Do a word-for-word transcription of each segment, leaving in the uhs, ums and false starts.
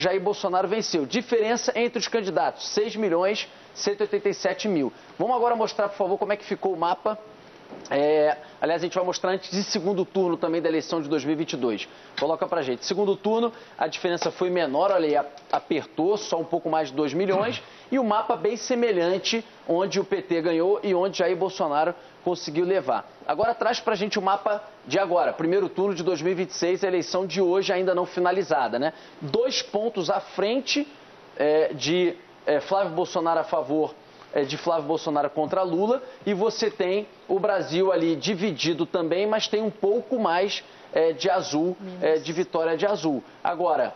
Jair Bolsonaro venceu. Diferença entre os candidatos, seis milhões cento e oitenta e sete mil. Vamos agora mostrar, por favor, como é que ficou o mapa. É, aliás, a gente vai mostrar antes de segundo turno também da eleição de dois mil e vinte e dois. Coloca pra gente. Segundo turno, a diferença foi menor, olha aí, apertou, só um pouco mais de dois milhões. E o mapa bem semelhante, onde o P T ganhou e onde Jair Bolsonaro conseguiu levar. Agora traz pra gente o mapa de agora, primeiro turno de dois mil e vinte e seis, a eleição de hoje ainda não finalizada, né? Dois pontos à frente é, de é, Flávio Bolsonaro a favor de Flávio Bolsonaro contra Lula, e você tem o Brasil ali dividido também, mas tem um pouco mais é, de azul, é, de vitória de azul. Agora,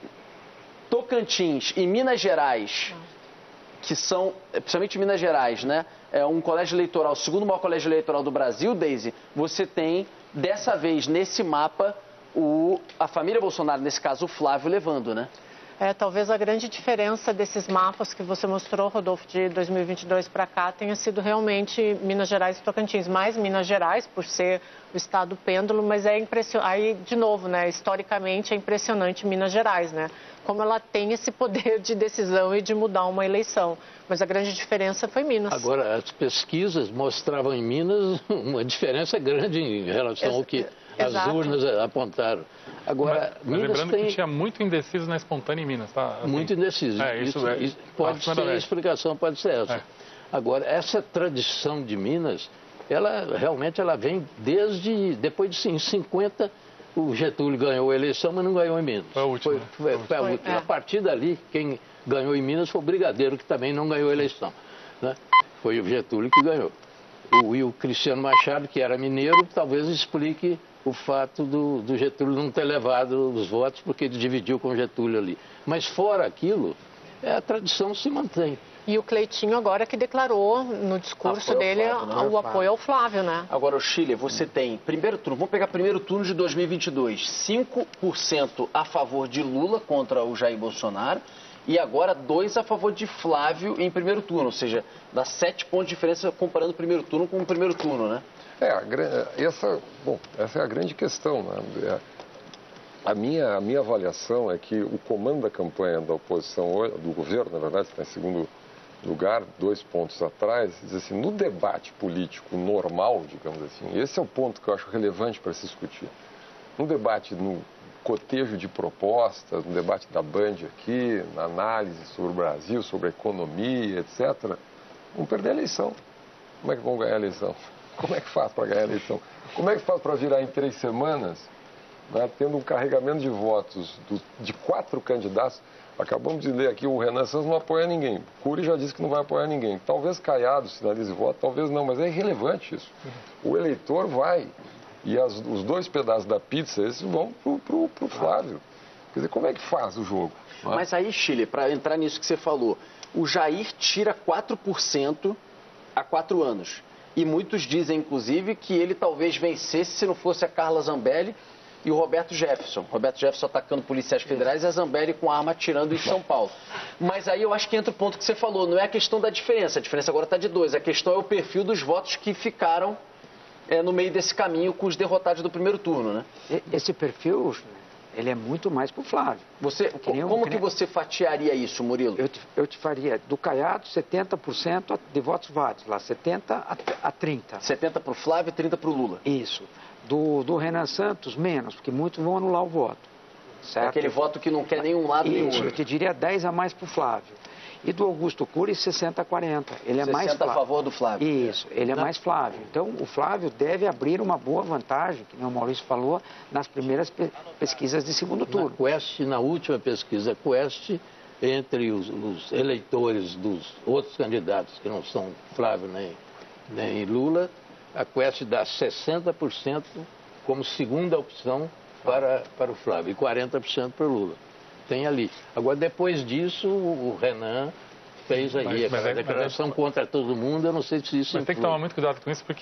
Tocantins e Minas Gerais, que são, principalmente Minas Gerais, né, é um colégio eleitoral, o segundo maior colégio eleitoral do Brasil, Deise, você tem, dessa vez, nesse mapa, o, a família Bolsonaro, nesse caso o Flávio, levando, né? É, talvez a grande diferença desses mapas que você mostrou, Rodolfo, de dois mil e vinte e dois para cá, tenha sido realmente Minas Gerais e Tocantins. Mais Minas Gerais, por ser o estado pêndulo, mas é impressionante. Aí, de novo, né, historicamente é impressionante Minas Gerais, né? Como ela tem esse poder de decisão e de mudar uma eleição. Mas a grande diferença foi Minas. Agora, as pesquisas mostravam em Minas uma diferença grande em relação Ex ao que Exato. as urnas apontaram. Agora, mas, mas Minas lembrando tem... que tinha muito indeciso na espontânea em Minas, tá? Assim, muito indeciso. É, isso, isso, é, isso pode ser, a explicação pode ser essa. É. Agora, essa tradição de Minas, ela realmente ela vem desde, depois de cinquenta, o Getúlio ganhou a eleição, mas não ganhou em Minas. Foi a última. Foi, foi, foi a última. É. A partir dali, quem ganhou em Minas foi o Brigadeiro, que também não ganhou a eleição. Né? Foi o Getúlio que ganhou. O, e o Cristiano Machado, que era mineiro, talvez explique o fato do, do Getúlio não ter levado os votos, porque ele dividiu com o Getúlio ali. Mas fora aquilo, a tradição se mantém. E o Cleitinho agora que declarou no discurso dele Flávio, né? o apoio ao Flávio, né? Agora, o Chile, você tem primeiro turno, vamos pegar primeiro turno de dois mil e vinte e dois, cinco por cento a favor de Lula contra o Jair Bolsonaro, e agora dois a favor de Flávio em primeiro turno, ou seja, dá sete pontos de diferença comparando o primeiro turno com o primeiro turno, né? É, essa, bom, essa é a grande questão, né? A minha, a minha avaliação é que o comando da campanha da oposição, do governo, na verdade, está em segundo lugar, dois pontos atrás, diz assim, no debate político normal, digamos assim, esse é o ponto que eu acho relevante para se discutir. No debate, no cotejo de propostas, no debate da Band aqui, na análise sobre o Brasil, sobre a economia, etcétera, vão perder a eleição. Como é que vão ganhar a eleição? Como é que faz para ganhar a eleição? Como é que faz para virar em três semanas, né, tendo um carregamento de votos do, de quatro candidatos? Acabamos de ler aqui, o Renan Santos não apoia ninguém. Cury já disse que não vai apoiar ninguém. Talvez Caiado sinalize voto, talvez não, mas é irrelevante isso. O eleitor vai, e as, os dois pedaços da pizza, esses vão pro, pro Flávio. Quer dizer, como é que faz o jogo? Mas aí, Chile, para entrar nisso que você falou, o Jair tira quatro por cento há quatro anos. E muitos dizem, inclusive, que ele talvez vencesse se não fosse a Carla Zambelli e o Roberto Jefferson. Roberto Jefferson atacando policiais federais e a Zambelli com a arma atirando em São Paulo. Mas aí eu acho que entra o ponto que você falou, não é a questão da diferença, a diferença agora está de dois, a questão é o perfil dos votos que ficaram é, no meio desse caminho com os derrotados do primeiro turno, né? Esse perfil, ele é muito mais pro Flávio. Você, que nem, como que, que você fatiaria isso, Murilo? Eu te, eu te faria, do Caiado, setenta por cento de votos válidos, lá, setenta a trinta. setenta para o Flávio e trinta para o Lula. Isso. Do, do Renan Santos, menos, porque muitos vão anular o voto. Certo? É aquele voto que não quer nenhum lado nem outro. Eu te diria dez a mais pro Flávio. E do Augusto Cury, sessenta a quarenta. Ele é mais Flávio. sessenta a favor do Flávio. Isso, ele é não. mais Flávio. Então, o Flávio deve abrir uma boa vantagem, que nem o Maurício falou, nas primeiras pe pesquisas de segundo turno. Na Quest, na última pesquisa Quest, entre os, os eleitores dos outros candidatos, que não são Flávio nem, nem Lula, a Quest dá sessenta por cento como segunda opção para, para o Flávio e quarenta por cento para o Lula. Tem ali. Agora, depois disso, o Renan fez aí mas, aquela mas é, declaração mas é, contra todo mundo, eu não sei se isso... Mas tem que tomar muito cuidado com isso, porque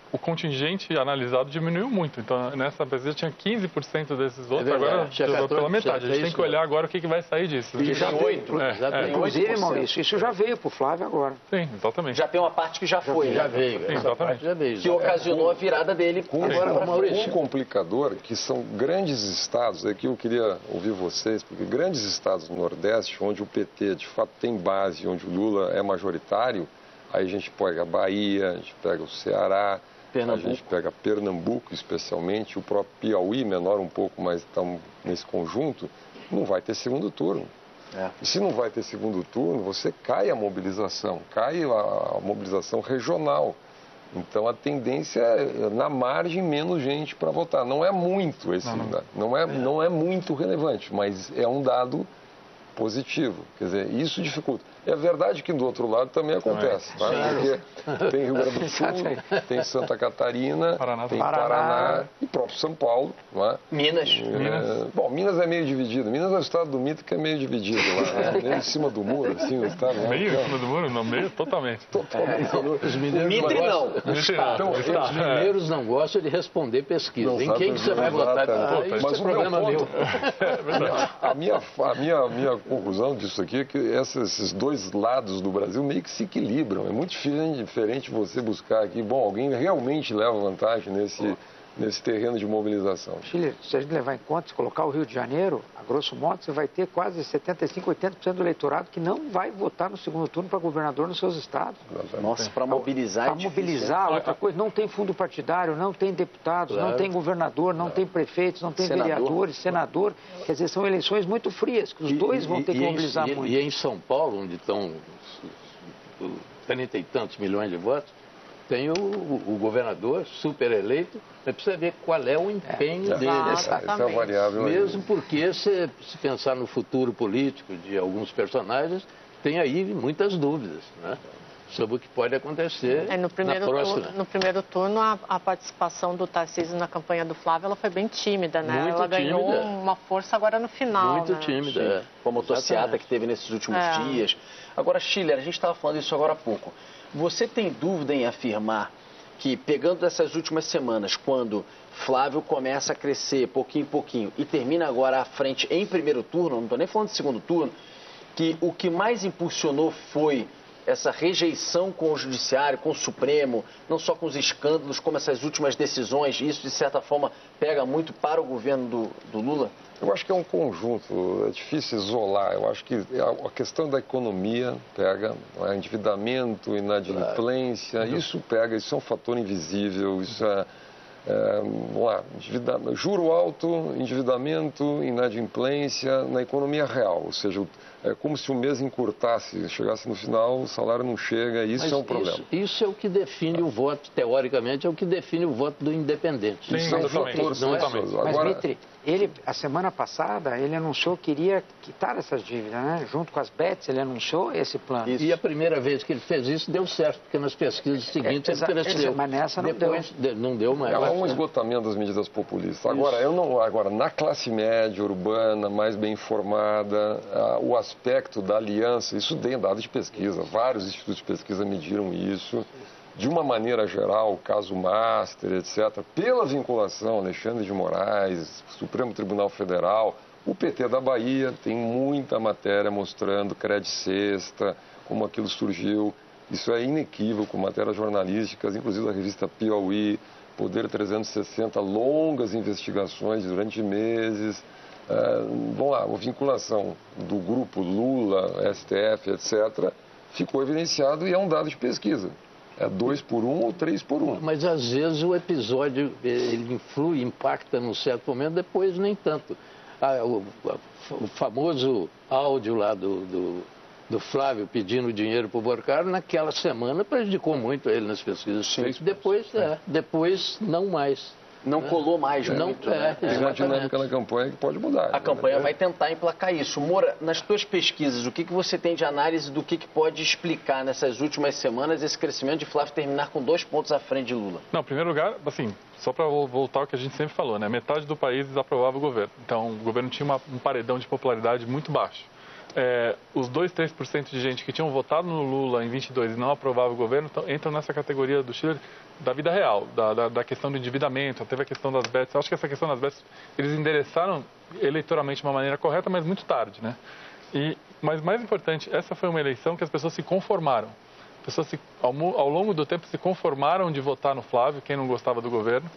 o contingente analisado diminuiu muito. Então, nessa pesquisa tinha quinze por cento desses votos, é agora já pela metade. A gente tem que olhar agora o que, que vai sair disso. E já oito. É, é. Inclusive, Maurício, isso já veio para o Flávio agora. Sim, exatamente. Já tem uma parte que já foi. Já né? veio. Sim, exatamente. Já veio. Que ocasionou a virada dele. Com, agora pra frente. um complicador, que são grandes estados, aqui eu queria ouvir vocês, porque grandes estados do Nordeste, onde o P T de fato tem base, onde o Lula é majoritário, aí a gente pega a Bahia, a gente pega o Ceará, Pernambuco. a gente pega Pernambuco especialmente, o próprio Piauí, menor um pouco, mas está nesse conjunto, não vai ter segundo turno. É. E se não vai ter segundo turno, você cai a mobilização, cai a, a mobilização regional. Então a tendência é, na margem, menos gente para votar. Não é muito esse não, não. dado, não é, não é muito relevante, mas é um dado positivo. Quer dizer, isso dificulta. É verdade que do outro lado também acontece, tá? Porque tem Rio Grande do Sul, tem Santa Catarina, Paraná, tem Paraná. Paraná e próprio São Paulo, não é? Minas. É, Minas. Bom, Minas é meio dividido. Minas é o estado do mito que é meio dividido lá, né? Meio em cima do muro, assim, o estado. Né? Meio em cima do muro? Não, meio totalmente. Totalmente. Os mineiros Mitre não não. gostam, Então, os mineiros não gostam de responder pesquisa. Não Em sabe quem que você vai votar? exatamente. Ah, isso Mas é o meu problema ponto- meu. A minha, a, minha, a minha conclusão disso aqui é que esses, esses dois lados do Brasil meio que se equilibram. É muito diferente, diferente você buscar aqui, bom, alguém realmente leva vantagem nesse, nesse terreno de mobilização. Chile, se a gente levar em conta, se colocar o Rio de Janeiro, a grosso modo, você vai ter quase setenta e cinco, oitenta por cento do eleitorado que não vai votar no segundo turno para governador nos seus estados. Nossa, para mobilizar é Para difícil, mobilizar, outra coisa, não tem fundo partidário, não tem deputados, Claro. não tem governador, não tem prefeitos, não tem Senador. vereadores, senador. Quer dizer, são eleições muito frias, que os dois vão ter que em- mobilizar e, muito. E em São Paulo, onde estão trinta e tantos milhões de votos, tem o, o governador super eleito, mas precisa ver qual é o empenho É, dele. essa, essa é a variável aí. Mesmo porque, se, se pensar no futuro político de alguns personagens, tem aí muitas dúvidas, né? Sobre o que pode acontecer É, no, primeiro na próxima. turno, no primeiro turno, a, a participação do Tarcísio na campanha do Flávio ela foi bem tímida, né? Muito ela ganhou tímida. uma força agora no final. Muito né? tímida. é. Com a motociata que teve nesses últimos É. dias. Agora, Schiller, a gente estava falando isso agora há pouco. Você tem dúvida em afirmar que, pegando essas últimas semanas, quando Flávio começa a crescer pouquinho em pouquinho e termina agora à frente em primeiro turno, não estou nem falando de segundo turno, que o que mais impulsionou foi essa rejeição com o Judiciário, com o Supremo, não só com os escândalos, como essas últimas decisões, isso de certa forma pega muito para o governo do, do Lula? Eu acho que é um conjunto, é difícil isolar. Eu acho que a questão da economia pega, não é? Endividamento, inadimplência, isso pega, isso é um fator invisível, isso é, é vamos lá, endivida- juro alto, endividamento, inadimplência na economia real, ou seja, é como se o mês encurtasse, chegasse no final, o salário não chega, e isso Mas é um problema. Isso, isso é o que define o voto, teoricamente, é o que define o voto do independente. Sim, Isso é um exatamente, fator, não é? exatamente. Mas, Agora, Mitri, ele, a semana passada, ele anunciou que iria quitar essas dívidas, né? Junto com as bets, ele anunciou esse plano. Isso. E a primeira vez que ele fez isso deu certo, porque nas pesquisas seguintes É, ele exa- cresceu. mas nessa não Depois, de- não deu mais. É um né? esgotamento das medidas populistas. Agora, eu não, agora, na classe média, urbana, mais bem informada, ah, o aspecto da aliança, isso tem dados de pesquisa, vários institutos de pesquisa mediram isso. De uma maneira geral, o caso Master, etcétera, pela vinculação, Alexandre de Moraes, Supremo Tribunal Federal, o P T da Bahia tem muita matéria mostrando crédito sexta, como aquilo surgiu. Isso é inequívoco, matérias jornalísticas, inclusive da revista Piauí, Poder trezentos e sessenta, longas investigações durante meses. É, vamos lá, a vinculação do grupo Lula, S T F, etcétera, ficou evidenciado e é um dado de pesquisa. É dois por um ou três por um. Mas às vezes o episódio ele influi, impacta num certo momento, depois nem tanto. Ah, o, o famoso áudio lá do, do, do Flávio pedindo dinheiro para o Borcaro, naquela semana prejudicou muito ele nas pesquisas. Sim. Depois, é, depois não mais. Não colou mais Não, muito, é, né? Tem uma exatamente. dinâmica na campanha que pode mudar. A campanha né? vai tentar emplacar isso. Moura, nas tuas pesquisas, o que, que você tem de análise do que, que pode explicar nessas últimas semanas esse crescimento de Flávio terminar com dois pontos à frente de Lula? Não, em primeiro lugar, assim, só para voltar ao que a gente sempre falou, né? Metade do país desaprovava o governo. Então, o governo tinha uma, um paredão de popularidade muito baixo. é, os dois, três por cento de gente que tinham votado no Lula em vinte e dois e não aprovava o governo, então, entram nessa categoria do Chile da vida real, da, da, da questão do endividamento, teve a questão das bets. Eu acho que essa questão das bets, eles endereçaram eleitoralmente de uma maneira correta, mas muito tarde, né? E, mas mais importante, essa foi uma eleição que as pessoas se conformaram. As pessoas, se, ao, ao longo do tempo, se conformaram de votar no Flávio, quem não gostava do governo.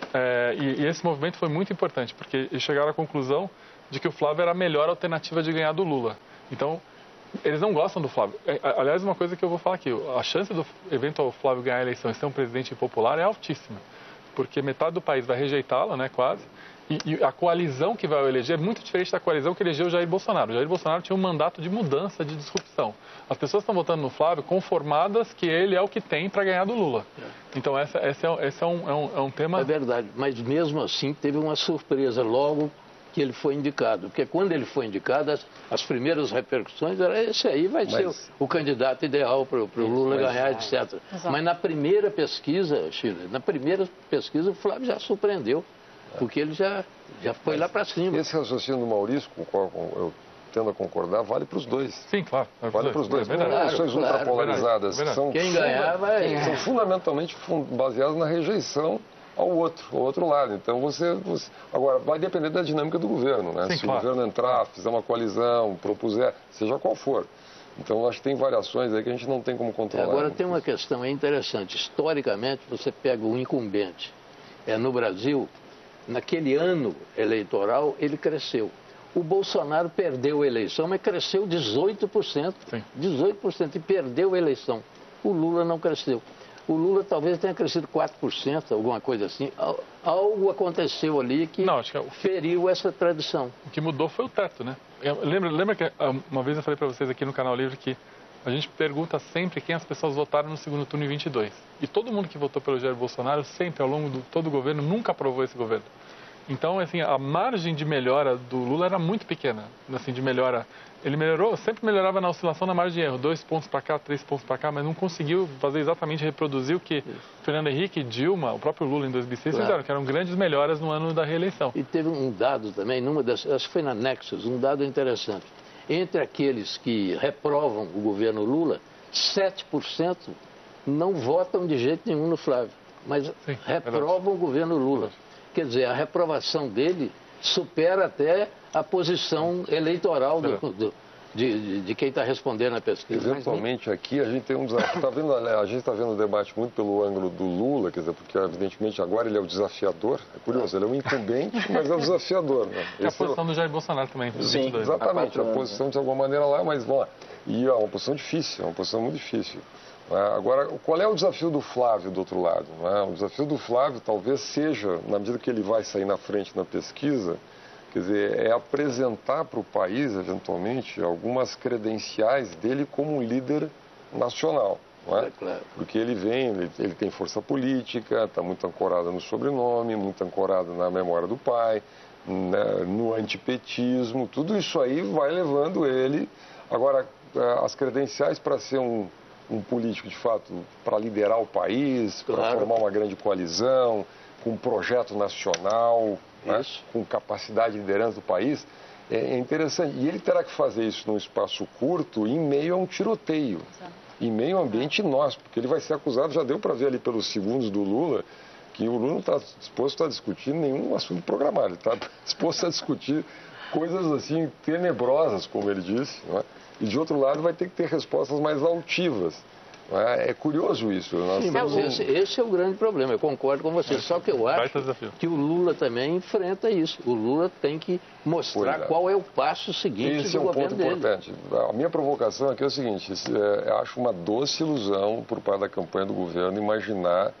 É, e, e esse movimento foi muito importante, porque eles chegaram à conclusão de que o Flávio era a melhor alternativa de ganhar do Lula. Então, eles não gostam do Flávio. Aliás, uma coisa que eu vou falar aqui, a chance do eventual Flávio ganhar a eleição e ser um presidente impopular é altíssima, porque metade do país vai rejeitá-la, né, quase, e, e a coalizão que vai eleger é muito diferente da coalizão que elegeu o Jair Bolsonaro. O Jair Bolsonaro tinha um mandato de mudança, de disrupção. As pessoas estão votando no Flávio conformadas que ele é o que tem para ganhar do Lula. Então, essa, essa é, esse é, um, é, um, é um tema... É verdade, mas mesmo assim teve uma surpresa logo que ele foi indicado, porque quando ele foi indicado, as, as primeiras repercussões eram esse aí vai mas... ser o, o candidato ideal para o Lula mas... ganhar, etcétera. Exato. Mas na primeira pesquisa, Chile, na primeira pesquisa o Flávio já surpreendeu, porque ele já, já foi mas lá para cima. Esse raciocínio do Maurício, com o qual eu tendo a concordar, vale para os dois. Sim, claro. É vale para os dois. É verdade, As eleições claro, ultrapolarizadas verdade, são, Quem ganhar vai... são fundamentalmente baseadas na rejeição ao outro, ao outro lado. Então, você, você... Agora, vai depender da dinâmica do governo, né? Sim, Se claro. o governo entrar, fizer uma coalizão, propuser, seja qual for. Então, acho que tem variações aí que a gente não tem como controlar. Agora, tem uma questão interessante. Historicamente, você pega o incumbente. É, no Brasil, naquele ano eleitoral, ele cresceu. O Bolsonaro perdeu a eleição, mas cresceu dezoito por cento. Sim. dezoito por cento e perdeu a eleição. O Lula não cresceu. O Lula talvez tenha crescido quatro por cento, alguma coisa assim. Algo aconteceu ali que não, acho que feriu essa tradição. O que mudou foi o teto, né? Lembra, lembra que uma vez eu falei para vocês aqui no Canal Livre que a gente pergunta sempre quem as pessoas votaram no segundo turno em vinte e dois. E todo mundo que votou pelo Jair Bolsonaro, sempre, ao longo de todo o governo, nunca aprovou esse governo. Então, assim, a margem de melhora do Lula era muito pequena, assim, de melhora. Ele melhorou, sempre melhorava na oscilação na margem de erro, dois pontos para cá, três pontos para cá, mas não conseguiu fazer exatamente, reproduzir o que Isso. Fernando Henrique, Dilma, o próprio Lula em dois mil e seis claro. fizeram, que eram grandes melhoras no ano da reeleição. E teve um dado também, numa das, acho que foi na Nexus, um dado interessante. Entre aqueles que reprovam o governo Lula, sete por cento não votam de jeito nenhum no Flávio, mas Sim, reprovam é o governo Lula. Quer dizer, a reprovação dele supera até a posição eleitoral do, do, de, de, de quem está respondendo a pesquisa. Eventualmente aqui a gente tem um desafio. Tá vendo, a gente está vendo o debate muito pelo ângulo do Lula, quer dizer, porque evidentemente agora ele é o desafiador. É curioso, ele é o incumbente, mas é o desafiador. Né? É a posição é o... do Jair Bolsonaro também. Sim, exatamente, a posição de alguma maneira lá, mas vamos lá. E é uma posição difícil, é uma posição muito difícil. Agora, qual é o desafio do Flávio do outro lado? O desafio do Flávio talvez seja, na medida que ele vai sair na frente na pesquisa, quer dizer, é apresentar para o país, eventualmente, algumas credenciais dele como líder nacional. Não é? É claro. Porque ele vem, ele, ele tem força política, está muito ancorado no sobrenome, muito ancorado na memória do pai, né, no antipetismo, tudo isso aí vai levando ele. Agora, as credenciais para ser um um político, de fato, para liderar o país, claro. Para formar uma grande coalizão, com um projeto nacional, né, com capacidade de liderança do país, é interessante. E ele terá que fazer isso num espaço curto, em meio a um tiroteio, Exato. Em meio a um ambiente inóspito, porque ele vai ser acusado, já deu para ver ali pelos segundos do Lula, que o Lula não está disposto a discutir nenhum assunto programado, ele está disposto a discutir coisas assim tenebrosas, como ele disse, não é? E de outro lado vai ter que ter respostas mais altivas. É, é curioso isso. Nós Sim, mas esse, esse é o grande problema, eu concordo com você. Só que eu acho que o Lula também enfrenta isso. O Lula tem que mostrar é. qual é o passo seguinte esse do é um governo ponto importante. Dele. A minha provocação aqui é o seguinte, eu acho uma doce ilusão por parte da campanha do governo imaginar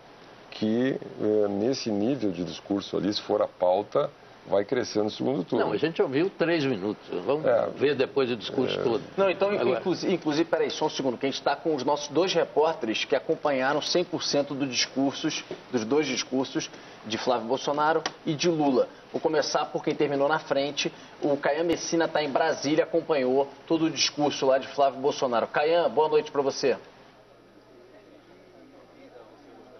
que nesse nível de discurso ali, se for a pauta, vai crescer no segundo turno. Não, a gente ouviu três minutos. Vamos é, ver depois o discurso é... todo. Não, então, Agora... inclusive, inclusive, peraí, só um segundo, que a gente está com os nossos dois repórteres que acompanharam cem por cento dos discursos, dos dois discursos de Flávio Bolsonaro e de Lula. Vou começar por quem terminou na frente. O Caian Messina está em Brasília, acompanhou todo o discurso lá de Flávio Bolsonaro. Caian, boa noite para você.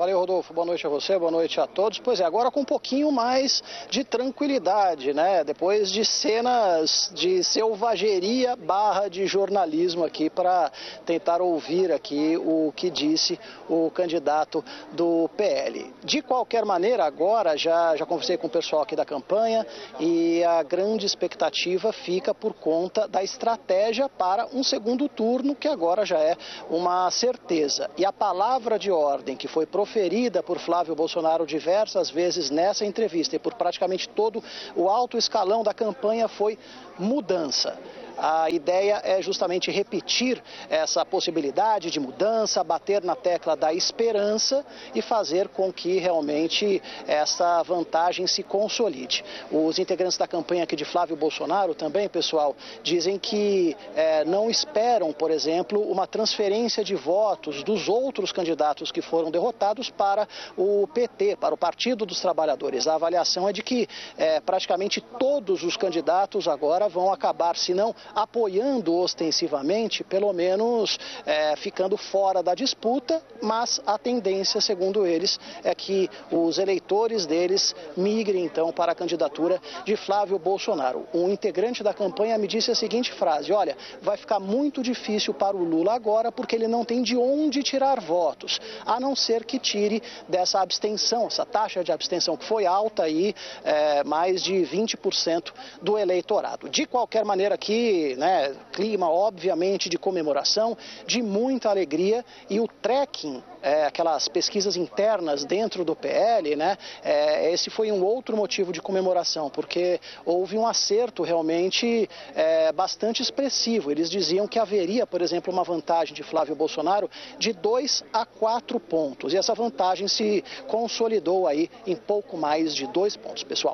Valeu, Rodolfo. Boa noite a você, boa noite a todos. Pois é, agora com um pouquinho mais de tranquilidade, né? Depois de cenas de selvageria barra de jornalismo aqui para tentar ouvir aqui o que disse o candidato do P L. De qualquer maneira, agora já, já conversei com o pessoal aqui da campanha e a grande expectativa fica por conta da estratégia para um segundo turno, que agora já é uma certeza. E a palavra de ordem que foi proferida por Flávio Bolsonaro diversas vezes nessa entrevista e por praticamente todo o alto escalão da campanha foi mudança. A ideia é justamente repetir essa possibilidade de mudança, bater na tecla da esperança e fazer com que realmente essa vantagem se consolide. Os integrantes da campanha aqui de Flávio Bolsonaro também, pessoal, dizem que é, não esperam, por exemplo, uma transferência de votos dos outros candidatos que foram derrotados para o P T, para o Partido dos Trabalhadores. A avaliação é de que é, praticamente todos os candidatos agora vão acabar, se não apoiando ostensivamente, pelo menos é, ficando fora da disputa, mas a tendência, segundo eles, é que os eleitores deles migrem então para a candidatura de Flávio Bolsonaro. Um integrante da campanha me disse a seguinte frase: olha, vai ficar muito difícil para o Lula agora porque ele não tem de onde tirar votos, a não ser que tire dessa abstenção, essa taxa de abstenção que foi alta aí, é, mais de vinte por cento do eleitorado. De qualquer maneira aqui, né, clima obviamente de comemoração, de muita alegria, e o trekking, é, aquelas pesquisas internas dentro do P L, né, é, esse foi um outro motivo de comemoração, porque houve um acerto realmente é, bastante expressivo. Eles diziam que haveria, por exemplo, uma vantagem de Flávio Bolsonaro de dois a quatro pontos, e essa vantagem se consolidou aí em pouco mais de dois pontos, pessoal.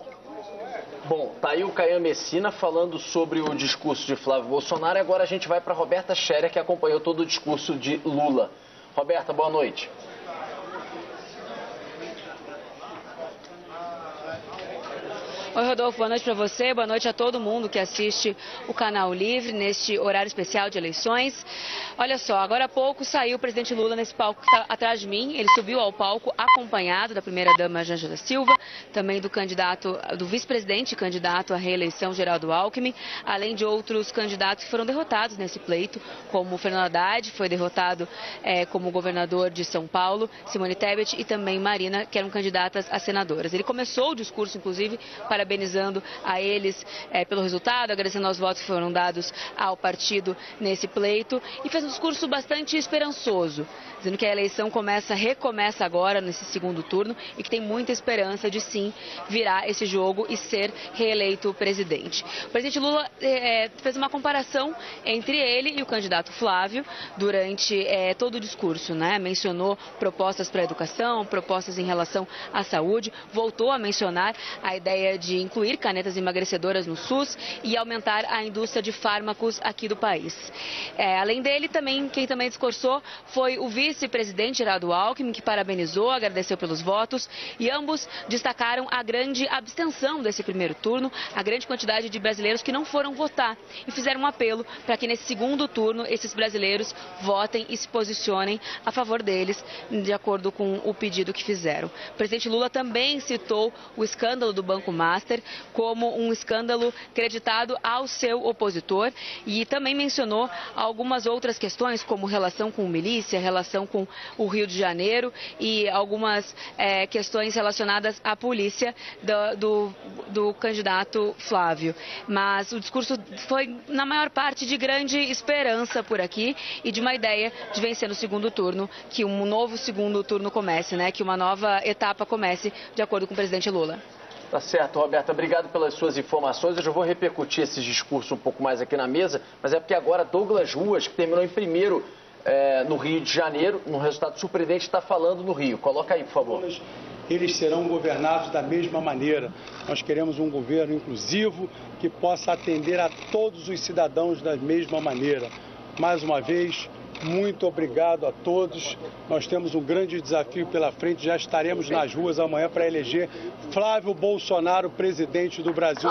Bom, tá aí o Caian Messina falando sobre o discurso de Flávio Bolsonaro. Agora a gente vai para Roberta Scherer, que acompanhou todo o discurso de Lula. Roberta, boa noite. Oi, Rodolfo, boa noite para você, boa noite a todo mundo que assiste o Canal Livre neste horário especial de eleições. Olha só, agora há pouco saiu o presidente Lula nesse palco que está atrás de mim. Ele subiu ao palco acompanhado da primeira-dama Janja da Silva, também do candidato, do vice-presidente candidato à reeleição, Geraldo Alckmin, além de outros candidatos que foram derrotados nesse pleito, como o Fernando Haddad, foi derrotado é, como governador de São Paulo, Simone Tebet e também Marina, que eram candidatas a senadoras. Ele começou o discurso, inclusive, para parabenizando a eles é, pelo resultado, agradecendo aos votos que foram dados ao partido nesse pleito, e fez um discurso bastante esperançoso, dizendo que a eleição começa, recomeça agora nesse segundo turno e que tem muita esperança de sim virar esse jogo e ser reeleito presidente. O presidente Lula é, fez uma comparação entre ele e o candidato Flávio durante é, todo o discurso, né? Mencionou propostas para a educação, propostas em relação à saúde, voltou a mencionar a ideia de incluir canetas emagrecedoras no SUS e aumentar a indústria de fármacos aqui do país. É, além dele, também, quem também discursou foi o vice-presidente Geraldo Alckmin, que parabenizou, agradeceu pelos votos, e ambos destacaram a grande abstenção desse primeiro turno, a grande quantidade de brasileiros que não foram votar, e fizeram um apelo para que nesse segundo turno esses brasileiros votem e se posicionem a favor deles, de acordo com o pedido que fizeram. O presidente Lula também citou o escândalo do Banco Master como um escândalo creditado ao seu opositor, e também mencionou algumas outras questões, como relação com milícia, relação com o Rio de Janeiro e algumas é, questões relacionadas à polícia do, do, do candidato Flávio. Mas o discurso foi, na maior parte, de grande esperança por aqui e de uma ideia de vencer no segundo turno, que um novo segundo turno comece, né? Que uma nova etapa comece, de acordo com o presidente Lula. Tá certo, Roberta. Obrigado pelas suas informações. Eu já vou repercutir esse discurso um pouco mais aqui na mesa, mas é porque agora Douglas Ruas, que terminou em primeiro é, no Rio de Janeiro, num resultado surpreendente, está falando no Rio. Coloca aí, por favor. Eles serão governados da mesma maneira. Nós queremos um governo inclusivo que possa atender a todos os cidadãos da mesma maneira. Mais uma vez, muito obrigado a todos. Nós temos um grande desafio pela frente. Já estaremos nas ruas amanhã para eleger Flávio Bolsonaro, presidente do Brasil.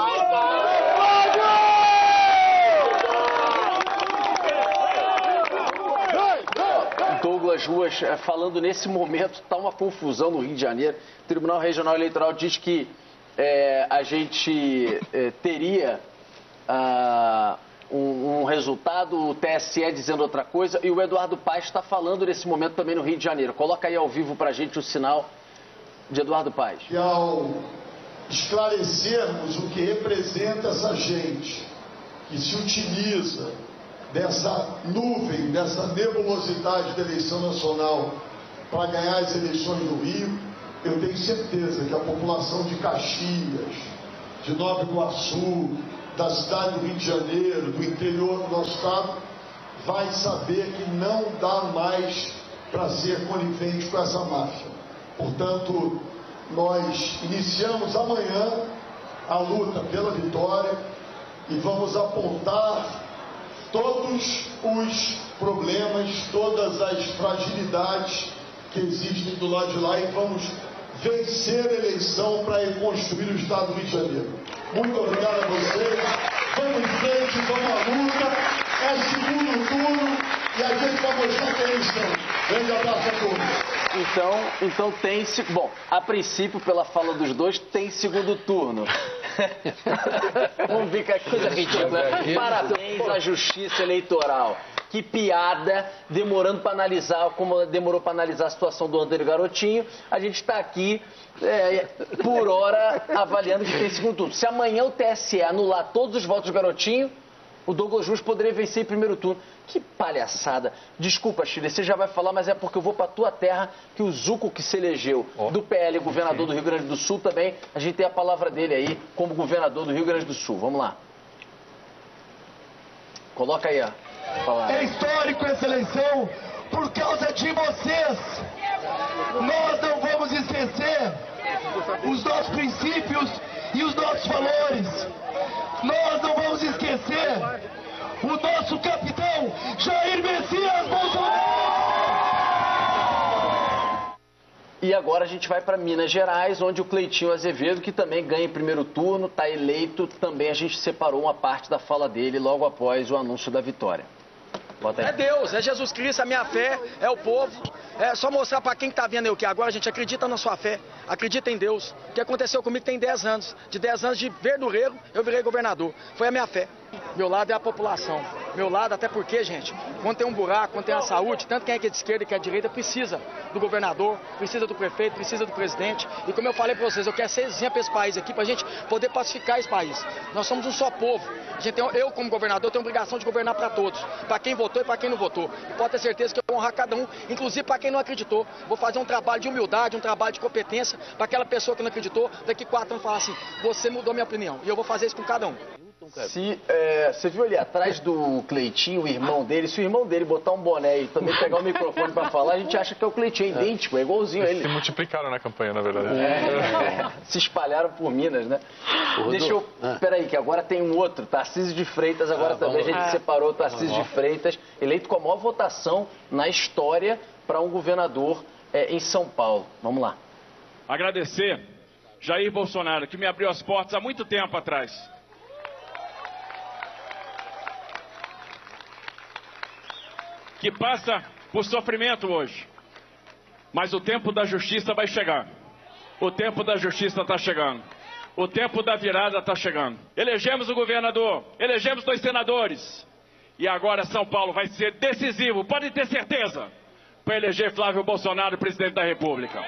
Douglas pelas ruas falando nesse momento, está uma confusão no Rio de Janeiro. O Tribunal Regional Eleitoral diz que é, a gente é, teria ah, um, um resultado, o T S E dizendo outra coisa, e o Eduardo Paes está falando nesse momento também no Rio de Janeiro. Coloca aí ao vivo para a gente o sinal de Eduardo Paes. E ao esclarecermos o que representa essa gente que se utiliza dessa nuvem, dessa nebulosidade da eleição nacional para ganhar as eleições no Rio, eu tenho certeza que a população de Caxias, de Nova Iguaçu, da cidade do Rio de Janeiro, do interior do nosso estado, vai saber que não dá mais para ser conivente com essa máfia. Portanto, nós iniciamos amanhã a luta pela vitória e vamos apontar todos os problemas, todas as fragilidades que existem do lado de lá e vamos vencer a eleição para reconstruir o estado do Rio de Janeiro. Muito obrigado a vocês. Vamos em frente, vamos à luta. É segundo turno e a gente vai mostrar que eles estão. Grande abraço a todos. Então, então tem... Bom, a princípio, pela fala dos dois, tem segundo turno. Vamos ver que coisa ridícula. Parabéns à Justiça Eleitoral. Que piada, demorando para analisar, como demorou para analisar a situação do Antônio Garotinho. A gente está aqui, é, por hora, avaliando que tem segundo turno. Se amanhã o T S E anular todos os votos do Garotinho, o Douglas Jus poderia vencer em primeiro turno. Que palhaçada. Desculpa, Chile, você já vai falar, mas é porque eu vou para tua terra, que o Zuco que se elegeu oh. do P L, governador do Rio Grande do Sul também, a gente tem a palavra dele aí como governador do Rio Grande do Sul. Vamos lá. Coloca aí a palavra. É histórico essa eleição por causa de vocês. Nós não vamos esquecer os nossos princípios e os nossos valores. Nós não vamos esquecer o nosso capitão Jair Messias Bolsonaro! E agora a gente vai para Minas Gerais, onde o Cleitinho Azevedo, que também ganha em primeiro turno, está eleito, também a gente separou uma parte da fala dele logo após o anúncio da vitória. É Deus, é Jesus Cristo, a minha fé, é o povo. É só mostrar para quem está vendo eu que agora a gente acredita na sua fé, acredita em Deus. O que aconteceu comigo tem dez anos. De dez anos de verdureiro, eu virei governador. Foi a minha fé. Meu lado é a população. Meu lado, até porque, gente, quando tem um buraco, quando tem a saúde, tanto quem é que é de esquerda e quem é de direita, precisa do governador, precisa do prefeito, precisa do presidente. E como eu falei para vocês, eu quero ser exemplo para esse país aqui, para a gente poder pacificar esse país. Nós somos um só povo. A gente tem, eu, como governador, tenho a obrigação de governar para todos. Para quem votou e para quem não votou. Pode ter certeza que eu vou honrar cada um, inclusive para quem não acreditou. Vou fazer um trabalho de humildade, um trabalho de competência, para aquela pessoa que não acreditou, daqui quatro anos falar assim, você mudou minha opinião. E eu vou fazer isso com cada um. Se, é, você viu ali atrás do Cleitinho, o irmão dele, se o irmão dele botar um boné e também pegar o microfone para falar, a gente acha que é o Cleitinho, é idêntico, é igualzinho a ele. Se multiplicaram na campanha, na verdade. É, se espalharam por Minas, né? Deixa eu... Peraí, que agora tem um outro, Tarcísio de Freitas, agora ah, também a gente separou o Tarcísio de Freitas, eleito com a maior votação na história para um governador é, em São Paulo. Vamos lá. Agradecer Jair Bolsonaro, que me abriu as portas há muito tempo atrás. Que passa por sofrimento hoje. Mas o tempo da justiça vai chegar. O tempo da justiça está chegando. O tempo da virada está chegando. Elegemos o governador, elegemos dois senadores. E agora São Paulo vai ser decisivo, podem ter certeza, para eleger Flávio Bolsonaro presidente da República.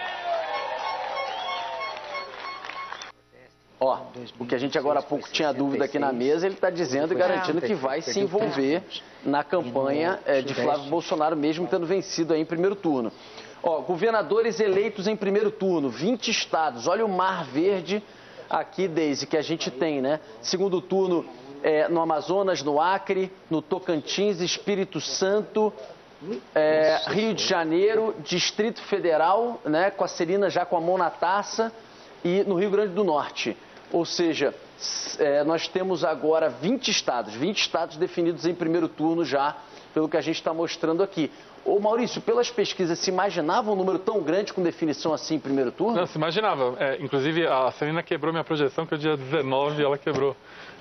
Ó, o que a gente agora há pouco tinha dúvida aqui na mesa, ele está dizendo e garantindo que vai se envolver na campanha é, de Flávio Bolsonaro, mesmo tendo vencido aí em primeiro turno. Ó, governadores eleitos em primeiro turno, vinte estados. Olha o mar verde aqui, Deise, que a gente tem, né? Segundo turno é, no Amazonas, no Acre, no Tocantins, Espírito Santo, é, Rio de Janeiro, Distrito Federal, né? Com a Celina já com a mão na taça, e no Rio Grande do Norte. Ou seja, é, nós temos agora vinte estados, vinte estados definidos em primeiro turno já, pelo que a gente está mostrando aqui. Ô Maurício, pelas pesquisas, se imaginava um número tão grande com definição assim em primeiro turno? Não, se imaginava. É, inclusive, a Celina quebrou minha projeção, que é o dia dezenove ela quebrou.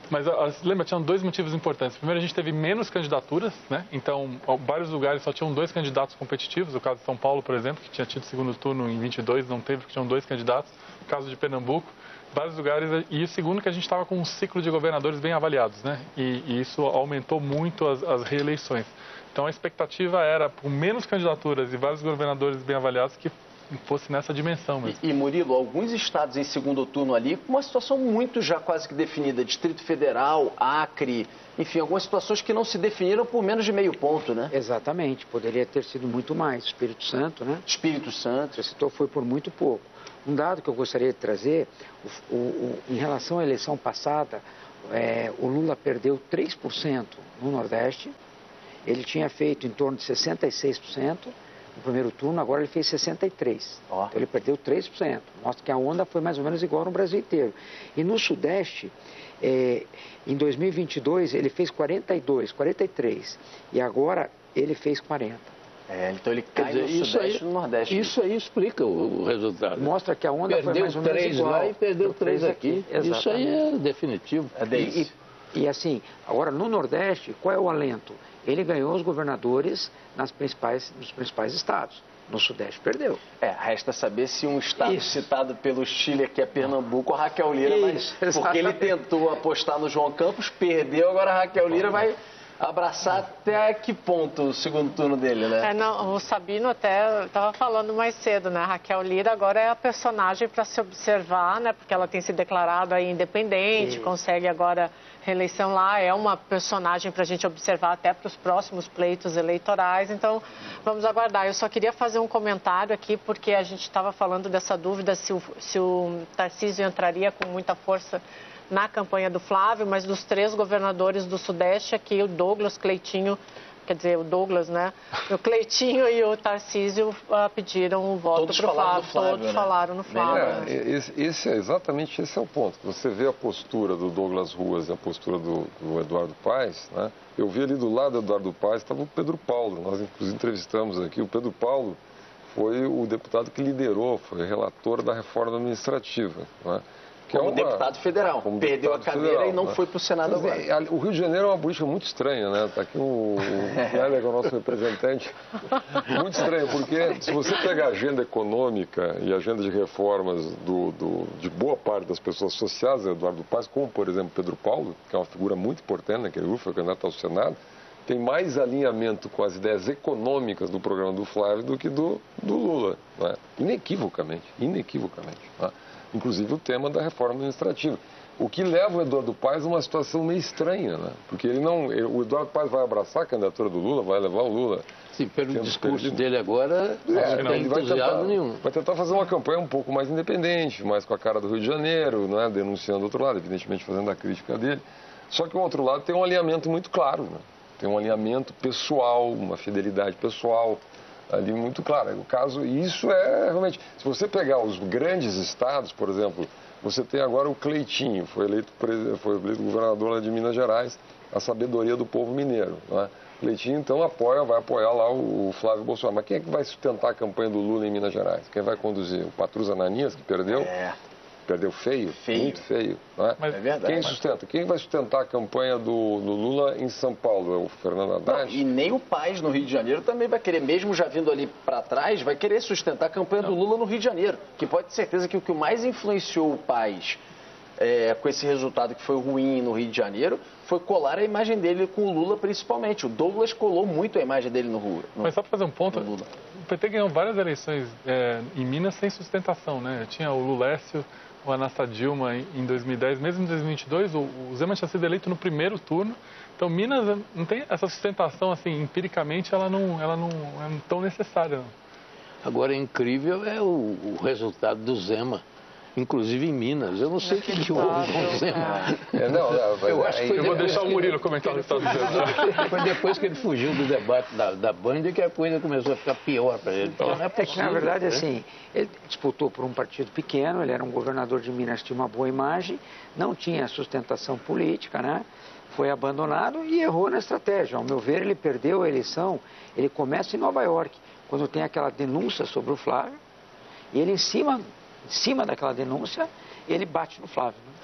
Mas lembra, tinham dois motivos importantes. Primeiro, a gente teve menos candidaturas, né? Então, vários lugares só tinham dois candidatos competitivos. O caso de São Paulo, por exemplo, que tinha tido segundo turno em vinte e dois, não teve, porque tinham dois candidatos. O caso de Pernambuco, vários lugares. E o segundo, que a gente estava com um ciclo de governadores bem avaliados, né? E, e isso aumentou muito as, as reeleições. Então, a expectativa era, com menos candidaturas e vários governadores bem avaliados, que fosse nessa dimensão mesmo. E, e Murilo, alguns estados em segundo turno ali, com uma situação muito já quase que definida, Distrito Federal, Acre, enfim, algumas situações que não se definiram por menos de meio ponto, né? Exatamente, poderia ter sido muito mais. Espírito Santo, né? Espírito Santo. Você citou, foi por muito pouco. Um dado que eu gostaria de trazer, o, o, o, em relação à eleição passada, é, o Lula perdeu três por cento no Nordeste, ele tinha feito em torno de sessenta e seis por cento, no primeiro turno, agora ele fez sessenta e três por cento. Oh. Então ele perdeu três por cento. Mostra que a onda foi mais ou menos igual no Brasil inteiro. E no Sudeste, é, em dois mil e vinte e dois, ele fez quarenta e dois, quarenta e três. E agora ele fez quarenta. É, então ele cai dizer, no isso Sudeste aí, e no Nordeste. Isso aí explica o, o resultado. Mostra que a onda perdeu foi mais ou menos três igual. lá e perdeu três aqui. aqui. Isso aí é definitivo. É e, e, e assim, agora no Nordeste, qual é o alento? Ele ganhou os governadores nas principais, nos principais estados. No Sudeste perdeu. É, resta saber se um estado Isso. citado pelo Chile, que é Pernambuco, a Raquel Lira vai... Isso, porque ele tentou apostar no João Campos, perdeu, agora a Raquel Lira vai abraçar até que ponto o segundo turno dele, né? É, não, o Sabino até estava falando mais cedo, né? A Raquel Lira agora é a personagem para se observar, né? Porque ela tem se declarado aí independente, Sim. consegue agora reeleição lá, é uma personagem para a gente observar até para os próximos pleitos eleitorais, então vamos aguardar. Eu só queria fazer um comentário aqui, porque a gente estava falando dessa dúvida se o, se o Tarcísio entraria com muita força na campanha do Flávio, mas dos três governadores do Sudeste aqui, o Douglas, Cleitinho, quer dizer, o Douglas, né? O Cleitinho e o Tarcísio uh, pediram o voto para o Flávio. Flávio. Todos né? falaram no Flávio. É, né? esse, esse é exatamente esse é o ponto. Você vê a postura do Douglas Ruas e a postura do, do Eduardo Paes, né? Eu vi ali do lado do Eduardo Paes estava o Pedro Paulo. Nós, inclusive, entrevistamos aqui. O Pedro Paulo foi o deputado que liderou, foi relator da reforma administrativa, né? Que como é uma... deputado federal. Como Perdeu deputado a cadeira federal, e não né? foi para o Senado Mas, agora. É, o Rio de Janeiro é uma política muito estranha, né? Está aqui o, o Hélio, que é o nosso representante. Muito estranho, porque se você pegar a agenda econômica e a agenda de reformas do, do, de boa parte das pessoas associadas a Eduardo Paes, como, por exemplo, Pedro Paulo, que é uma figura muito importante naquele grupo, foi candidato ao Senado, tem mais alinhamento com as ideias econômicas do programa do Flávio do que do, do Lula, né? Inequivocamente, inequivocamente, né? Inclusive o tema da reforma administrativa. O que leva o Eduardo Paes a uma situação meio estranha, né? Porque ele não, ele, o Eduardo Paes vai abraçar a candidatura do Lula, vai levar o Lula. Sim, pelo discurso perdido. dele agora, é, não tem ele vai entusiasmo tentar, nenhum. vai tentar fazer uma campanha um pouco mais independente, mais com a cara do Rio de Janeiro, né? Denunciando o outro lado, evidentemente fazendo a crítica dele. Só que o outro lado tem um alinhamento muito claro, né? Tem um alinhamento pessoal, uma fidelidade pessoal ali muito clara. O caso, e isso é realmente, se você pegar os grandes estados, por exemplo, você tem agora o Cleitinho, foi eleito, foi eleito governador de Minas Gerais, a sabedoria do povo mineiro, né? Cleitinho, então, apoia, vai apoiar lá o Flávio Bolsonaro. Mas quem é que vai sustentar a campanha do Lula em Minas Gerais? Quem vai conduzir? O Patrus Ananias, que perdeu? É. Perdeu feio, feio. muito feio. Né? Mas é verdade. Quem sustenta? Quem vai sustentar a campanha do, do Lula em São Paulo? É o Fernando Haddad? Não, e nem o Paes no Rio de Janeiro também vai querer, mesmo já vindo ali para trás, vai querer sustentar a campanha Não. do Lula no Rio de Janeiro. Que pode ter certeza que o que mais influenciou o Paes é, com esse resultado que foi ruim no Rio de Janeiro foi colar a imagem dele com o Lula principalmente. O Douglas colou muito a imagem dele no Rio. Mas só para fazer um ponto, o P T ganhou várias eleições é, em Minas sem sustentação, né? Tinha o Lulécio, o Anastácio Dilma em dois mil e dez, mesmo em dois mil e vinte e dois, o, o Zema tinha sido eleito no primeiro turno. Então, Minas não tem essa sustentação, assim, empiricamente, ela não, ela não é tão necessária. Não. Agora, incrível é o, o resultado do Zema, inclusive em Minas. Eu não sei o que, que houve com o Zema. É, não, não, eu acho que foi eu vou deixar o Murilo comentar o resultado do Zema. Foi depois que ele fugiu do debate da, da Band que a coisa começou a ficar pior para ele. Então, não é, possível, é que, na verdade, né? assim, ele disputou por um partido pequeno, ele era um governador de Minas, tinha uma boa imagem, não tinha sustentação política, né? Foi abandonado e errou na estratégia. Ao meu ver, ele perdeu a eleição, ele começa em Nova York, quando tem aquela denúncia sobre o Flávio, e ele, em cima, em cima daquela denúncia, ele bate no Flávio. Né?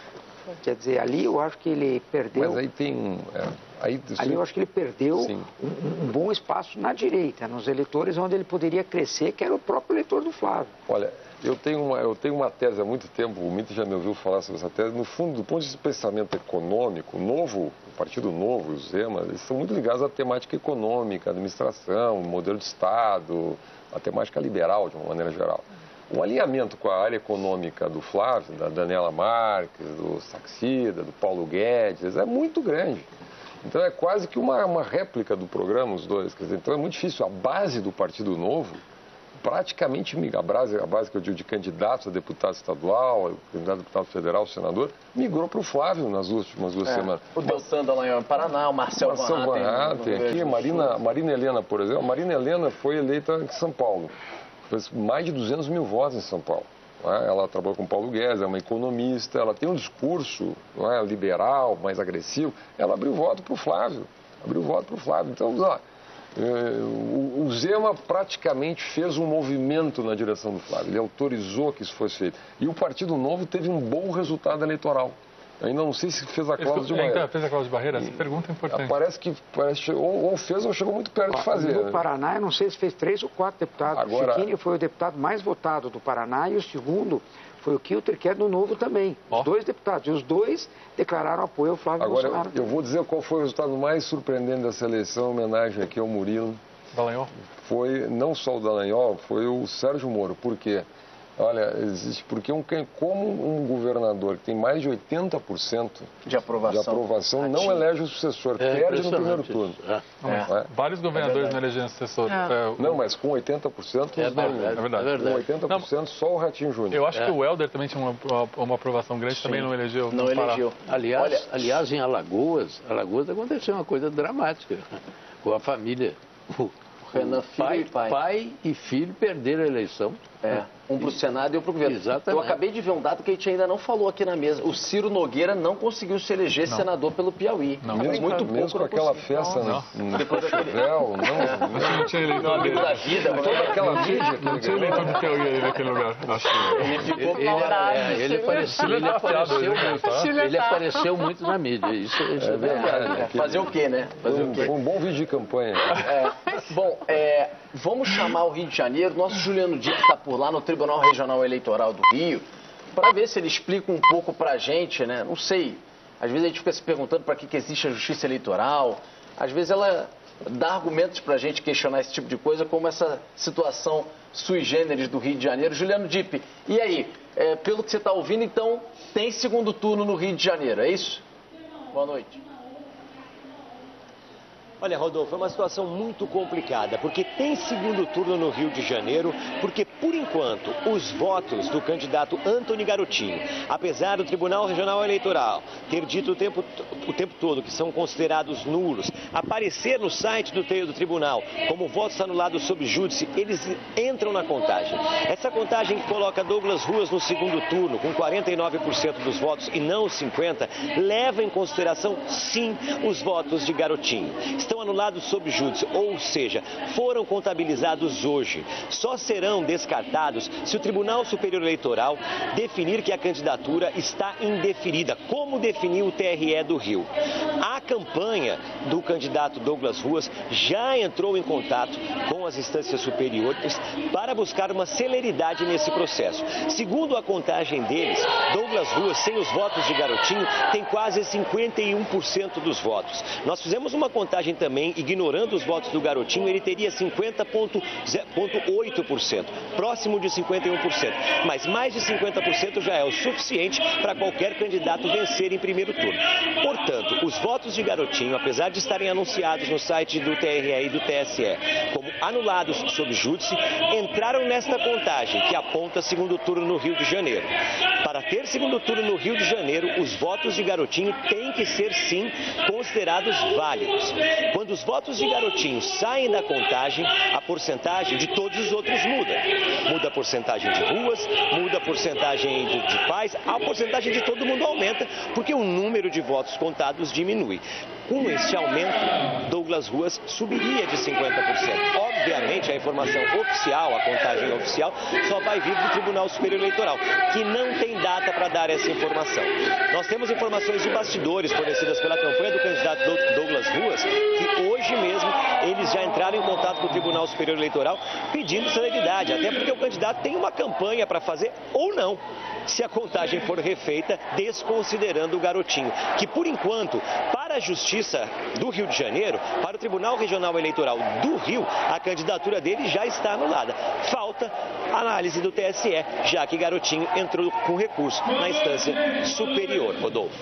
Quer dizer, ali eu acho que ele perdeu... Mas aí tem um... É, aí, ali eu acho que ele perdeu um, um bom espaço na direita, nos eleitores onde ele poderia crescer, que era o próprio eleitor do Flávio. Olha, eu tenho uma, eu tenho uma tese há muito tempo, o Mito já me ouviu falar sobre essa tese. No fundo, do ponto de vista de pensamento econômico, o novo, o Partido Novo e o Zema, eles são muito ligados à temática econômica, administração, modelo de Estado, a temática liberal, de uma maneira geral. O alinhamento com a área econômica do Flávio, da Daniela Marques, do Saxida, do Paulo Guedes, é muito grande. Então é quase que uma, uma réplica do programa, os dois. Quer dizer, então é muito difícil. A base do Partido Novo, praticamente, a base, a base que eu digo de candidatos a deputado estadual, candidato a deputado federal, senador, migrou para o Flávio nas últimas duas é. semanas. O Deltan Dallagnol em Paraná, o Marcel, Marcel Van Hatten aqui, Marina, Marina Helena, por exemplo. Marina Helena foi eleita em São Paulo. Fez mais de duzentos mil votos em São Paulo. Não é? Ela trabalhou com Paulo Guedes, é uma economista, ela tem um discurso, não é, liberal, mais agressivo. Ela abriu voto para o Flávio. Abriu voto para o Flávio. Então, ó, o Zema praticamente fez um movimento na direção do Flávio. Ele autorizou que isso fosse feito. E o Partido Novo teve um bom resultado eleitoral. Eu ainda não sei se fez a cláusula de barreira. Fez a cláusula de barreira? Essa pergunta é importante. Parece que parece, ou, ou fez ou chegou muito perto de fazer. No Paraná, eu não sei se fez três ou quatro deputados. Agora... O Chiquini foi o deputado mais votado do Paraná e o segundo foi o Kilter, que é do Novo também. Oh. Os dois deputados. E os dois declararam apoio ao Flávio Agora, Bolsonaro. Eu, eu vou dizer qual foi o resultado mais surpreendente dessa eleição, em homenagem aqui ao Murilo. Dallagnol? Foi não só o Dallagnol, foi o Sérgio Moro. Por quê? Olha, existe porque um, como um governador que tem mais de oitenta por cento de aprovação, de aprovação não elege o sucessor, é perde no primeiro turno. É. Não, é. Vários governadores é não elegem sucessor. É. Não, mas com oitenta por cento, é verdade, é verdade. É com oitenta por cento não, só o Ratinho Júnior. Eu acho é. que o Helder também tinha uma, uma aprovação grande, Sim. também não elegeu. Não elegeu. Aliás, Olha... aliás, em Alagoas, Alagoas aconteceu uma coisa dramática com a família. O Renan, filho pai, e pai. pai e filho perderam a eleição. É, um para o Senado e um para o governo. Exatamente. Eu acabei de ver um dado que a gente ainda não falou aqui na mesa. O Ciro Nogueira não conseguiu se eleger não. senador pelo Piauí. Não. Mesmo, muito pouco mesmo com aquela festa não. no Chuvel, não. Não, não tinha eleitor dele. Da vida, toda aquela mídia. Não tinha eleitor do Piauí aí naquele lugar. Acho que... Ele ficou ele, é, ele, apareceu, ele, apareceu, muito, ele apareceu muito na mídia. Isso, isso é, é verdade. É, fazer o quê, né? Fazer um, o quê? Um bom vídeo de campanha. É, bom, é, vamos chamar o Rio de Janeiro. Nosso Juliano Dipp está por lá no Tribunal Regional Eleitoral do Rio, para ver se ele explica um pouco para a gente, né? Não sei, às vezes a gente fica se perguntando para que, que existe a justiça eleitoral, às vezes ela dá argumentos para a gente questionar esse tipo de coisa, como essa situação sui generis do Rio de Janeiro. Juliano Dipp, e aí, é, pelo que você está ouvindo, então, tem segundo turno no Rio de Janeiro, é isso? Boa noite. Olha, Rodolfo, é uma situação muito complicada, porque tem segundo turno no Rio de Janeiro, porque, por enquanto, os votos do candidato Antony Garotinho, apesar do Tribunal Regional Eleitoral ter dito o tempo, o tempo todo que são considerados nulos, aparecer no site do, do tribunal como votos anulados sob júdice, eles entram na contagem. Essa contagem que coloca Douglas Ruas no segundo turno, com quarenta e nove por cento dos votos e não os cinquenta por cento, leva em consideração, sim, os votos de Garotinho. Estão anulados sob júdice, ou seja, foram contabilizados hoje. Só serão descartados se o Tribunal Superior Eleitoral definir que a candidatura está indeferida, como definiu o T R E do Rio. A campanha do candidato Douglas Ruas já entrou em contato com as instâncias superiores para buscar uma celeridade nesse processo. Segundo a contagem deles, Douglas Ruas, sem os votos de Garotinho, tem quase cinquenta e um por cento dos votos. Nós fizemos uma contagem também, ignorando os votos do Garotinho, ele teria cinquenta vírgula oito por cento, próximo de cinquenta e um por cento. Mas mais de cinquenta por cento já é o suficiente para qualquer candidato vencer em primeiro turno. Portanto, os votos de Garotinho, apesar de estarem anunciados no site do T R E e do T S E como anulados sob júdice, entraram nesta contagem que aponta segundo turno no Rio de Janeiro. Para ter segundo turno no Rio de Janeiro, os votos de Garotinho têm que ser, sim, considerados válidos. Quando os votos de Garotinho saem da contagem, a porcentagem de todos os outros muda. Muda a porcentagem de ruas, muda a porcentagem de, de pais, a porcentagem de todo mundo aumenta, porque o número de votos contados diminui. Com este aumento, Douglas Ruas subiria de cinquenta por cento. Obviamente, a informação oficial, a contagem oficial, só vai vir do Tribunal Superior Eleitoral, que não tem data para dar essa informação. Nós temos informações de bastidores fornecidas pela campanha do candidato Douglas Ruas, que hoje mesmo eles já entraram em contato com o Tribunal Superior Eleitoral pedindo celeridade, até porque o candidato tem uma campanha para fazer ou não, se a contagem for refeita, desconsiderando o garotinho, que por enquanto, para a Justiça do Rio de Janeiro, para o Tribunal Regional Eleitoral do Rio, a candidatura dele já está anulada. Falta a análise do T S E, já que garotinho entrou com recurso na instância superior. Rodolfo.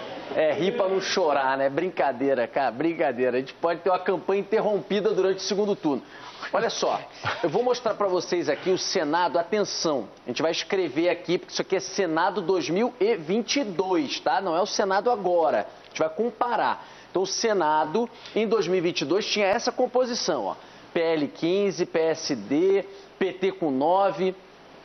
É, rir pra não chorar, né? Brincadeira, cara, brincadeira. A gente pode ter uma campanha interrompida durante o segundo turno. Olha só, eu vou mostrar para vocês aqui o Senado, atenção, a gente vai escrever aqui, porque isso aqui é Senado dois mil e vinte e dois, tá? Não é o Senado agora, a gente vai comparar. Então o Senado, em dois mil e vinte e dois, tinha essa composição, ó, P L quinze, P S D, P T com nove,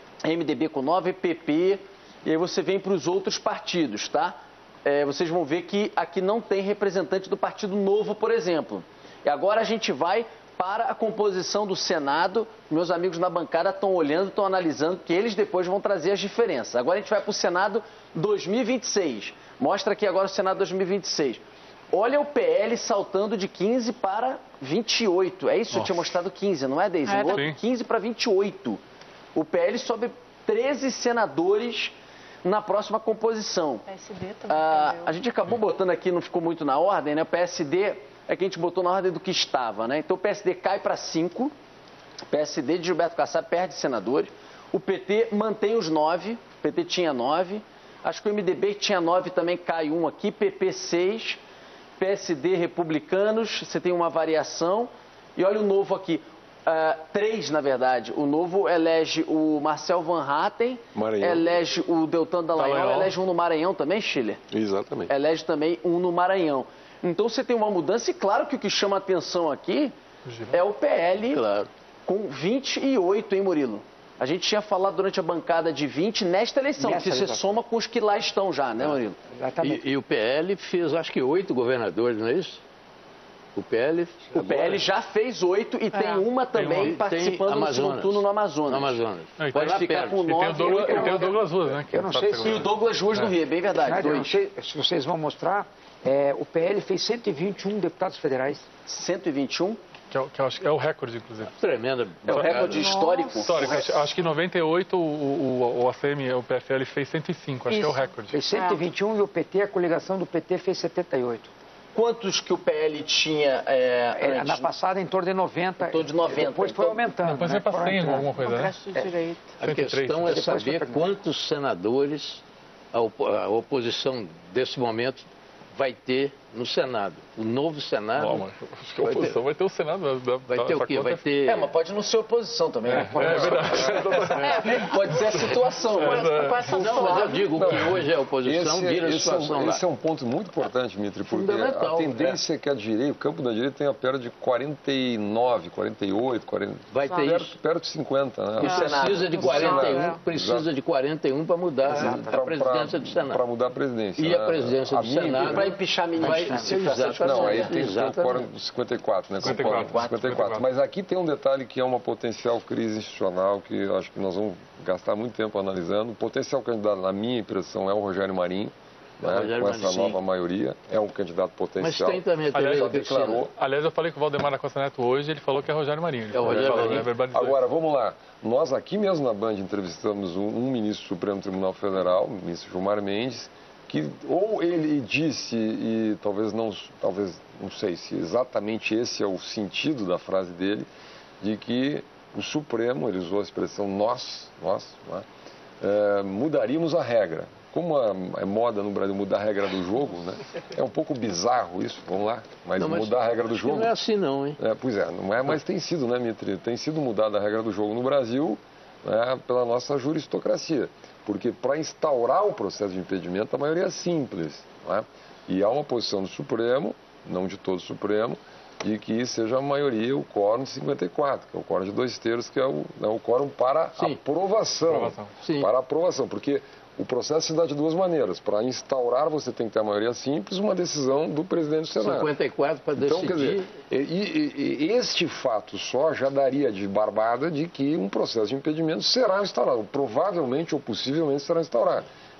M D B com nove, P P, e aí você vem para os outros partidos, tá? É, vocês vão ver que aqui não tem representante do Partido Novo, por exemplo. E agora a gente vai para a composição do Senado. Meus amigos na bancada estão olhando, estão analisando, que eles depois vão trazer as diferenças. Agora a gente vai para o Senado dois mil e vinte e seis. Mostra aqui agora o Senado dois mil e vinte e seis. Olha o P L saltando de quinze para vinte e oito. É isso? Nossa. Eu tinha mostrado quinze, não é, Deise? É, quinze para vinte e oito. O P L sobe treze senadores na próxima composição. P S D também. Ah, a gente acabou botando aqui, não ficou muito na ordem, né? O P S D é que a gente botou na ordem do que estava, né? Então o P S D cai para cinco, o P S D de Gilberto Kassab perde senadores, o P T mantém os nove, o P T tinha nove, acho que o M D B tinha nove também cai um aqui, P P seis, P S D Republicanos, você tem uma variação, e olha o Novo aqui, uh, três na verdade, o Novo elege o Marcel Van Hatten, Maranhão. Elege o Deltan Dallagnol, Dallagnol. Elege um no Maranhão também, Schiller? Exatamente. Elege também um no Maranhão. Então você tem uma mudança e claro que o que chama a atenção aqui é o P L claro. Com vinte e oito, hein, Murilo? A gente tinha falado durante a bancada de vinte nesta eleição, Nessa que você eleição. Soma com os que lá estão já, né, Murilo? E, e o P L fez, acho que, oito governadores, não é isso? O P L... O P L já fez oito e é. Tem uma também tem, participando tem do segundo turno no Amazonas. Amazonas. Não, Pode ficar perto. Com nove. E tem o Douglas, tem o Douglas Ruas, né? Eu não sei se... E o Douglas Ruas é. No Rio, é bem verdade. Eu não sei se vocês vão mostrar, é, o P L fez cento e vinte e um deputados federais. cento e vinte e um? Que é, que é o recorde, inclusive. Tremenda. É o recorde Nossa. Histórico. Histórico. Acho que em noventa e oito o, o, o A C M, o P F L, fez cento e cinco. Acho Isso. que é o recorde. Fez cento e vinte e um é. E o P T, a coligação do P T, fez setenta e oito. Quantos que o P L tinha é, é, na passada, em torno de noventa. Em torno de noventa. Depois então, foi aumentando. Depois né? foi para cem, alguma coisa, né? É. A questão é saber quantos senadores a, op a oposição desse momento vai ter no Senado. O novo Senado... Bom, mas acho que a oposição vai ter, vai ter o Senado. Da, vai ter o quê? Vai ter... É, mas pode não ser oposição também. É, pode, é verdade. É, pode ser a situação. Mas, é. Mas, não, mas eu digo não, que hoje a oposição esse, vira a esse situação é um, lá. Esse é um ponto muito importante, Dmitry, porque a tendência é. é que a direita, o campo da direita tem a perda de quarenta e nove, quarenta e oito, quarenta... Vai ter perto, isso. Perto de cinquenta, né? E precisa de quarenta e um, precisa de quarenta e um para mudar Exato. a presidência do Senado. Para mudar a presidência. E né? a presidência a do Senado... Para empichar a ministra. Não, aí tem o quórum do cinquenta e quatro, né? cinquenta e quatro, cinquenta e quatro. Mas aqui tem um detalhe que é uma potencial crise institucional que eu acho que nós vamos gastar muito tempo analisando. O potencial candidato, na minha impressão, é o Rogério Marinho, né? Rogério com essa Marinho, nova sim. maioria. É um candidato potencial. Mas tem também... Aliás, já declarou. Aliás, eu falei com o Valdemar da Costa Neto hoje, ele falou que é Rogério Marinho. É o Rogério falou, Marinho. É Agora, vamos lá. Nós aqui mesmo na Band entrevistamos um, um ministro do Supremo Tribunal Federal, o ministro Gilmar Mendes, que ou ele disse, e talvez não, talvez, não sei se exatamente esse é o sentido da frase dele, de que o Supremo, ele usou a expressão nós, nós, né, é, mudaríamos a regra. Como a, é moda no Brasil mudar a regra do jogo, né? É um pouco bizarro isso, vamos lá, mas, não, mas mudar a regra do jogo... Não é assim não, hein? É, pois é, não é, mas tem sido, né, Dmitry? Tem sido mudada a regra do jogo no Brasil, né, pela nossa juristocracia. Porque para instaurar o processo de impedimento, a maioria é simples. Não é? E há uma posição do Supremo, não de todo o Supremo, de que seja a maioria o quórum de cinquenta e quatro, que é o quórum de dois terços, que é o, é o quórum para Sim. aprovação. aprovação. Sim. Para aprovação, porque o processo se dá de duas maneiras. Para instaurar, você tem que ter a maioria simples, uma decisão do presidente do Senado. cinquenta e quatro para decidir. Então, quer dizer, e, e, e este fato só já daria de barbada de que um processo de impedimento será instaurado. Provavelmente ou possivelmente será instaurado.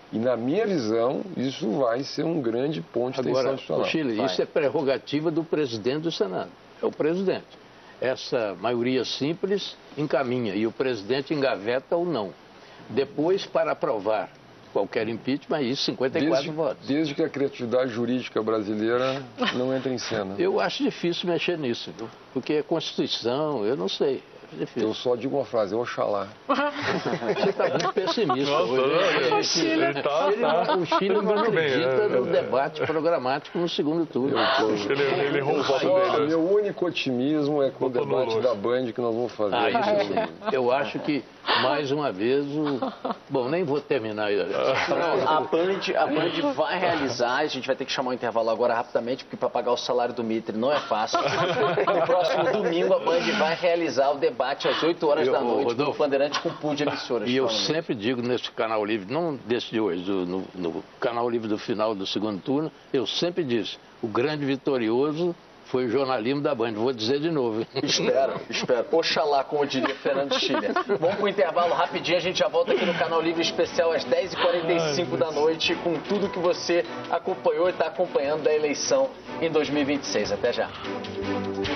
E, na minha visão, isso vai ser um grande ponto de tensão Agora, institucional. o Chile, isso é prerrogativa do presidente do Senado. É o presidente. Essa maioria simples encaminha e o presidente engaveta ou não. Depois, para aprovar qualquer impeachment, aí cinquenta e quatro desde, votos. Desde que a criatividade jurídica brasileira não entra em cena. Eu acho difícil mexer nisso, viu? Porque é Constituição, eu não sei. É difícil. Eu só digo uma frase, Oxalá. Você está muito pessimista Nossa, hoje. o Chile está tá, o Chile não acredita no debate programático no segundo turno. Ele, ele errou o voto Só dele. meu único otimismo é com o debate da Band que nós vamos fazer. Ah, isso sim. Eu acho que, mais uma vez, o... Bom, nem vou terminar. A Band, a Band vai realizar, a gente vai ter que chamar o intervalo agora rapidamente, porque para pagar o salário do Mitre não é fácil. No próximo domingo, a Band vai realizar o debate às oito horas Eu, da noite Rodolfo, no Bandeirantes com pool de emissoras. E eu sempre digo nesse Canal Livre, não desse de hoje, do, no, no Canal Livre do final do segundo turno, eu sempre disse, o grande vitorioso foi o jornalismo da Band. Vou dizer de novo. Espero, espero. Oxalá, como diria Fernando Schiller. Vamos para o intervalo rapidinho, a gente já volta aqui no Canal Livre Especial às dez e quarenta e cinco da noite com tudo que você acompanhou e está acompanhando da eleição em dois mil e vinte e seis. Até já.